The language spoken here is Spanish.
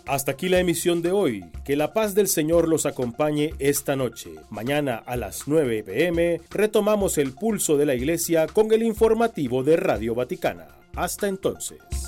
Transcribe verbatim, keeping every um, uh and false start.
Hasta aquí la emisión de hoy. Que la paz del Señor los acompañe esta noche. Mañana a las nueve pe eme retomamos el pulso de la Iglesia con el informativo de Radio Vaticana. Hasta entonces.